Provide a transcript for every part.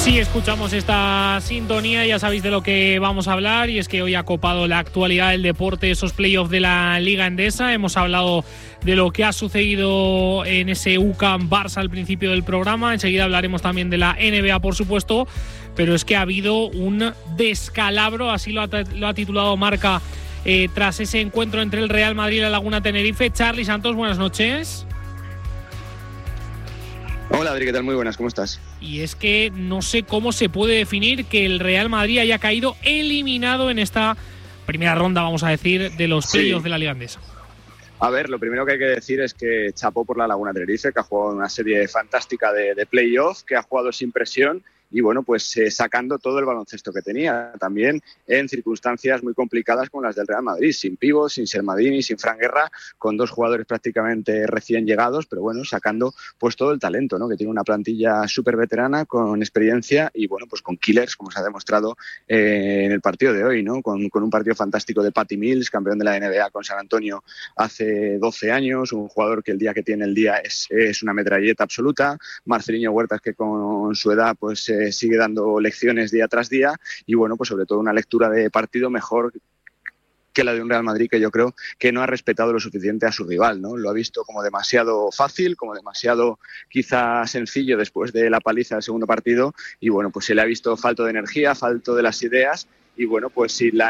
Sí, escuchamos esta sintonía, ya sabéis de lo que vamos a hablar, y es que hoy ha copado la actualidad del deporte, esos playoffs de la Liga Endesa. Hemos hablado de lo que ha sucedido en ese UCAM Barça al principio del programa. Enseguida hablaremos también de la NBA, por supuesto, pero es que ha habido un descalabro, así lo ha titulado Marca, tras ese encuentro entre el Real Madrid y la Laguna Tenerife. Charly Santos, buenas noches. Hola Adri, ¿qué tal? Muy buenas, ¿cómo estás? Y es que no sé cómo se puede definir que el Real Madrid haya caído eliminado en esta primera ronda, vamos a decir, de los playoffs de la Liga Endesa. A ver, lo primero que hay que decir es que chapó por la Laguna Tenerife, que ha jugado una serie fantástica de playoff, que ha jugado sin presión y bueno, pues sacando todo el baloncesto que tenía, también en circunstancias muy complicadas como las del Real Madrid, sin pívot, sin Sermadini, sin Fran Guerra, con dos jugadores prácticamente recién llegados, pero bueno, sacando pues todo el talento, ¿no? Que tiene una plantilla súper veterana, con experiencia y bueno, pues con killers, como se ha demostrado en el partido de hoy, ¿no? Con un partido fantástico de Patty Mills, campeón de la NBA con San Antonio hace 12 años, un jugador que el día que tiene el día es una metralleta absoluta. Marceliño Huertas, que con su edad pues sigue dando lecciones día tras día, y bueno, pues sobre todo una lectura de partido mejor que la de un Real Madrid que yo creo que no ha respetado lo suficiente a su rival, ¿no? Lo ha visto como demasiado fácil, como demasiado quizá sencillo después de la paliza del segundo partido, y bueno, pues se le ha visto falto de energía, falto de las ideas, y bueno, pues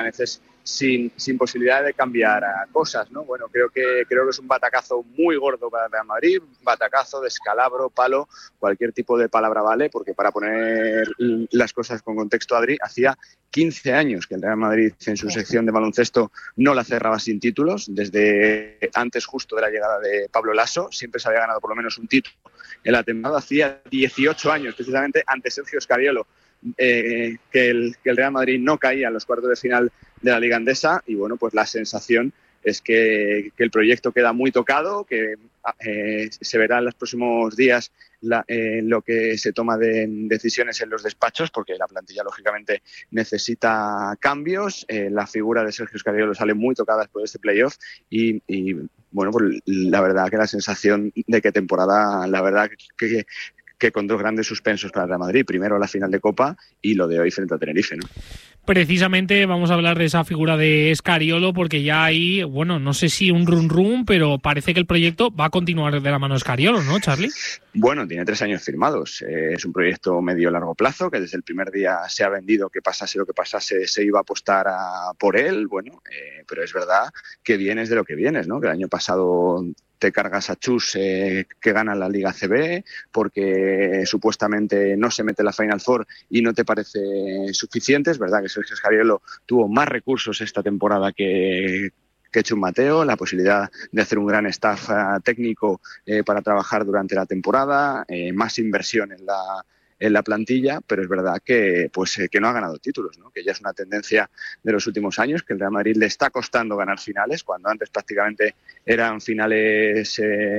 sin posibilidad de cambiar cosas, ¿no? Bueno, creo que es un batacazo muy gordo para el Real Madrid, batacazo, descalabro, palo, cualquier tipo de palabra vale, porque para poner las cosas con contexto, Adri, hacía 15 años que el Real Madrid en su sección de baloncesto no la cerraba sin títulos, desde antes justo de la llegada de Pablo Lasso, siempre se había ganado por lo menos un título en la temporada, hacía 18 años, precisamente ante Sergio Scariolo, que el Real Madrid no caía en los cuartos de final de la Liga Endesa, y bueno, pues la sensación es que el proyecto queda muy tocado, que se verá en los próximos días lo que se toma de decisiones en los despachos, porque la plantilla lógicamente necesita cambios. La figura de Sergio Scariolo sale muy tocada después de este playoff y bueno, pues la verdad que la sensación de que temporada, la verdad que con dos grandes suspensos para el Real Madrid, primero la final de Copa y lo de hoy frente a Tenerife, ¿no? Precisamente vamos a hablar de esa figura de Scariolo, porque ya hay, bueno, no sé si un run, pero parece que el proyecto va a continuar de la mano de Scariolo, ¿no, Charly? Bueno, tiene 3 años firmados. Es un proyecto medio-largo plazo, que desde el primer día se ha vendido que pasase lo que pasase, se iba a apostar por él. Bueno, pero es verdad que vienes de lo que vienes, ¿no? Que el año pasado te cargas a Chus, que gana la Liga CB, porque supuestamente no se mete en la Final Four y no te parece suficiente. Es verdad que Sergio Scariolo tuvo más recursos esta temporada que Chus Mateo, la posibilidad de hacer un gran staff técnico para trabajar durante la temporada, más inversión en la plantilla, pero es verdad que no ha ganado títulos, ¿no? Que ya es una tendencia de los últimos años, que el Real Madrid le está costando ganar finales, cuando antes prácticamente eran finales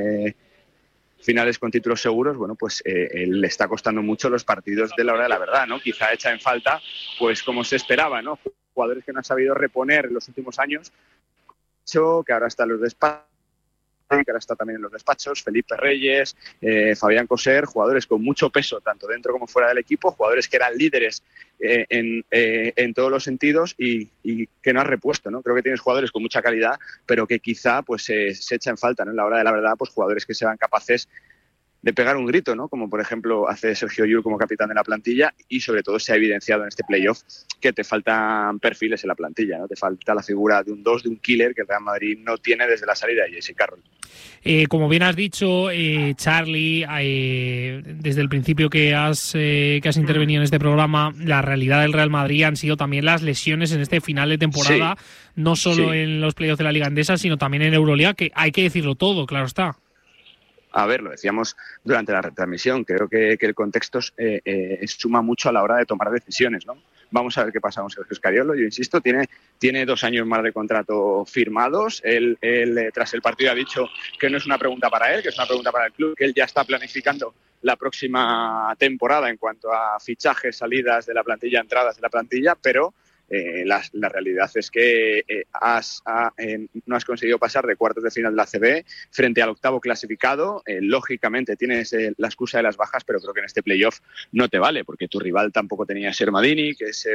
con títulos seguros. Bueno, pues le está costando mucho los partidos de la hora de la verdad, ¿no? Quizá echa en falta, pues como se esperaba, ¿no? Jugadores que no han sabido reponer en los últimos años, que ahora está en los despachos, que ahora está también en los despachos, Felipe Reyes, Fabián Coser, jugadores con mucho peso, tanto dentro como fuera del equipo, jugadores que eran líderes en todos los sentidos y que no has repuesto, ¿no? Creo que tienes jugadores con mucha calidad, pero que quizá pues se echa en falta, ¿no? En la hora de la verdad, pues jugadores que sean capaces de pegar un grito, ¿no? Como por ejemplo hace Sergio Llull como capitán de la plantilla, y sobre todo se ha evidenciado en este playoff que te faltan perfiles en la plantilla, ¿no? Te falta la figura de un 2, de un killer, que el Real Madrid no tiene desde la salida de Jesse Carroll. Como bien has dicho, Charly, desde el principio que has intervenido en este programa, la realidad del Real Madrid han sido también las lesiones en este final de temporada, no solo en los playoffs de la Liga Endesa, sino también en Euroliga, que hay que decirlo todo, claro está. A ver, lo decíamos durante la retransmisión, creo que el contexto suma mucho a la hora de tomar decisiones, ¿no? Vamos a ver qué pasa con Sergio Scariolo. Yo insisto, tiene 2 años más de contrato firmados. Él tras el partido ha dicho que no es una pregunta para él, que es una pregunta para el club, que él ya está planificando la próxima temporada en cuanto a fichajes, salidas de la plantilla, entradas de la plantilla, pero la realidad es que no has conseguido pasar de cuartos de final de la ACB frente al octavo clasificado. Lógicamente tienes la excusa de las bajas, pero creo que en este playoff no te vale, porque tu rival tampoco tenía Sermadini, que es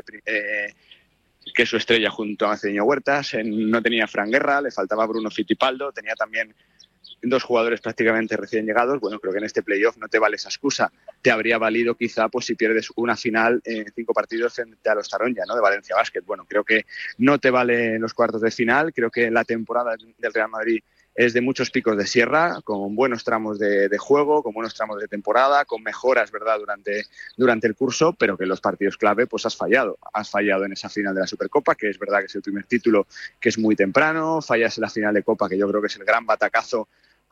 su estrella junto a Cedeño Huertas, no tenía Fran Guerra, le faltaba Bruno Fittipaldo, tenía también 2 jugadores prácticamente recién llegados. Bueno, creo que en este playoff no te vale esa excusa. Te habría valido quizá pues si pierdes una final en 5 partidos frente a los Taronja, ¿no?, de Valencia Basket. Bueno, creo que no te vale en los cuartos de final. Creo que la temporada del Real Madrid es de muchos picos de sierra, con buenos tramos de juego, con buenos tramos de temporada, con mejoras, ¿verdad?, durante el curso, pero que en los partidos clave pues has fallado. Has fallado en esa final de la Supercopa, que es verdad que es el primer título, que es muy temprano. Fallas en la final de Copa, que yo creo que es el gran batacazo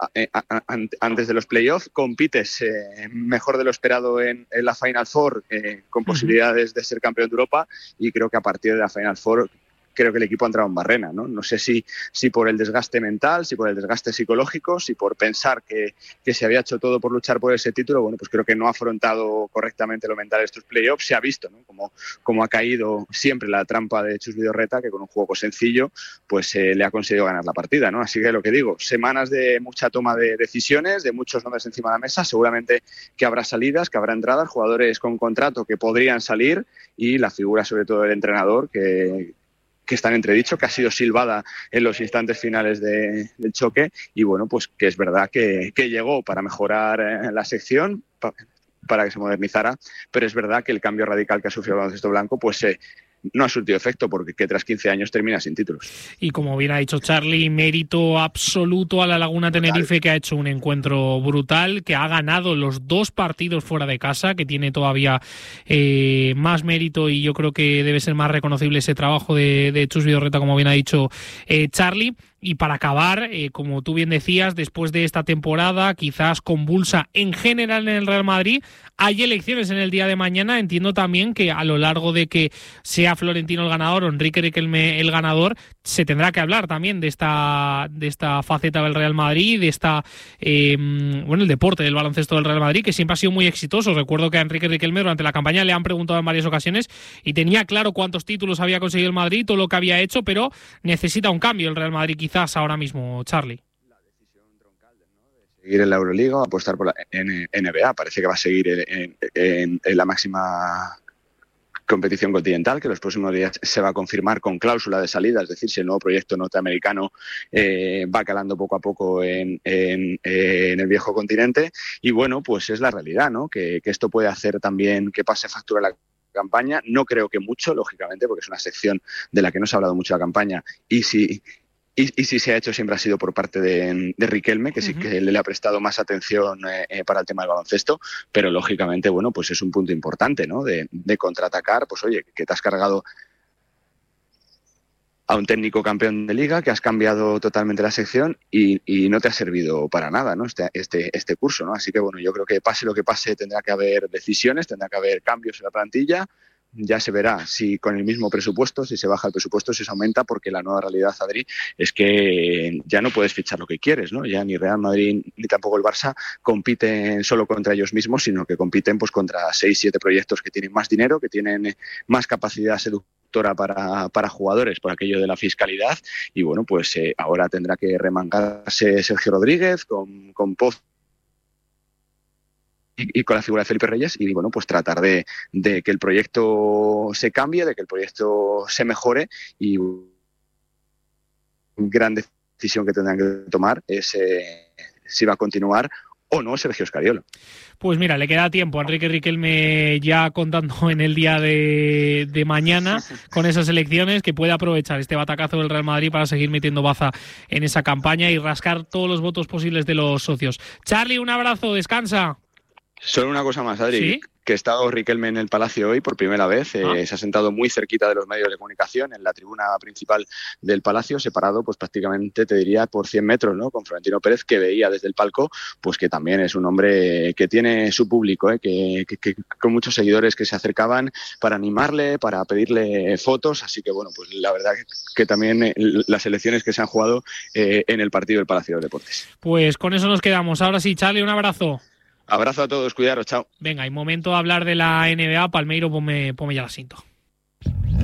antes de los playoffs. Compites mejor de lo esperado en la Final Four, con posibilidades de ser campeón de Europa, y creo que a partir de la Final Four creo que el equipo ha entrado en barrena, ¿no? No sé si por el desgaste mental, si por el desgaste psicológico, si por pensar que se había hecho todo por luchar por ese título. Bueno, pues creo que no ha afrontado correctamente lo mental de estos playoffs. Se ha visto, ¿no?, como ha caído siempre la trampa de Chus Vidorreta, que con un juego sencillo pues le ha conseguido ganar la partida, ¿no? Así que lo que digo, semanas de mucha toma de decisiones, de muchos nombres encima de la mesa. Seguramente que habrá salidas, que habrá entradas, jugadores con contrato que podrían salir, y la figura sobre todo del entrenador que está en entredicho, que ha sido silbada en los instantes finales del choque, y bueno, pues que es verdad que llegó para mejorar la sección, para que se modernizara, pero es verdad que el cambio radical que ha sufrido el baloncesto blanco pues no ha surtido efecto, porque que tras 15 años termina sin títulos. Y como bien ha dicho Charly, mérito absoluto a la Laguna Tenerife, que ha hecho un encuentro brutal, que ha ganado los 2 partidos fuera de casa, que tiene todavía más mérito, y yo creo que debe ser más reconocible ese trabajo de Chus Vidorreta, como bien ha dicho Charly. Y para acabar, como tú bien decías, después de esta temporada quizás convulsa en general en el Real Madrid, hay elecciones en el día de mañana. Entiendo también que a lo largo de que sea Florentino el ganador o Enrique Riquelme el ganador, se tendrá que hablar también de esta faceta del Real Madrid, de el deporte del baloncesto del Real Madrid, que siempre ha sido muy exitoso. Recuerdo que a Enrique Riquelme durante la campaña le han preguntado en varias ocasiones y tenía claro cuántos títulos había conseguido el Madrid, todo lo que había hecho, pero necesita un cambio el Real Madrid quizás ahora mismo, Charly. La decisión troncal, ¿no?, de seguir en la Euroliga, apostar por la NBA. Parece que va a seguir en la máxima competición continental, que los próximos días se va a confirmar con cláusula de salida, es decir, si el nuevo proyecto norteamericano va calando poco a poco en el viejo continente. Y bueno, pues es la realidad, ¿no?, que esto puede hacer también que pase factura la campaña. No creo que mucho, lógicamente, porque es una sección de la que no se ha hablado mucho la campaña, y si se ha hecho siempre ha sido por parte de Riquelme, que sí que le ha prestado más atención para el tema del baloncesto, pero lógicamente, bueno, pues es un punto importante, ¿no?, de contraatacar. Pues oye, que te has cargado a un técnico campeón de liga, que has cambiado totalmente la sección y no te ha servido para nada, ¿no?, este curso, ¿no? Así que bueno, yo creo que pase lo que pase tendrá que haber decisiones, tendrá que haber cambios en la plantilla. Ya se verá si con el mismo presupuesto, si se baja el presupuesto, si se aumenta, porque la nueva realidad, Adri, es que ya no puedes fichar lo que quieres, ¿no? Ya ni Real Madrid ni tampoco el Barça compiten solo contra ellos mismos, sino que compiten pues contra 6-7 proyectos que tienen más dinero, que tienen más capacidad seductora para jugadores, por aquello de la fiscalidad. Y bueno, pues ahora tendrá que remangarse Sergio Rodríguez con Poz y con la figura de Felipe Reyes, y bueno, pues tratar de que el proyecto se cambie, de que el proyecto se mejore. Y gran decisión que tendrán que tomar es si va a continuar o no Sergio Scariolo. Pues mira, le queda tiempo a Enrique Riquelme, ya contando en el día de mañana con esas elecciones, que puede aprovechar este batacazo del Real Madrid para seguir metiendo baza en esa campaña y rascar todos los votos posibles de los socios. Charly, un abrazo, descansa. Solo una cosa más, Adri, ¿Sí? Que ha estado Riquelme en el Palacio hoy por primera vez. Se ha sentado muy cerquita de los medios de comunicación, en la tribuna principal del Palacio, separado pues prácticamente, te diría, por 100 metros, ¿no?, con Florentino Pérez, que veía desde el palco pues que también es un hombre que tiene su público, que con muchos seguidores que se acercaban para animarle, para pedirle fotos. Así que bueno, pues la verdad que también las elecciones que se han jugado en el partido del Palacio de Deportes. Pues con eso nos quedamos. Ahora sí, Charly, un abrazo. Abrazo a todos, cuidaros, chao. Venga, hay momento de hablar de la NBA. Palmeiro, ponme ya el asiento.